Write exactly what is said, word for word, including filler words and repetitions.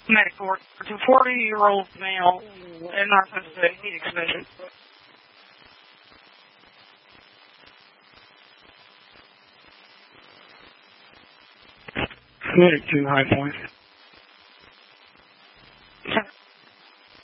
Medic for a forty-year-old male in North Mississippi, need extension. Medic to High Point.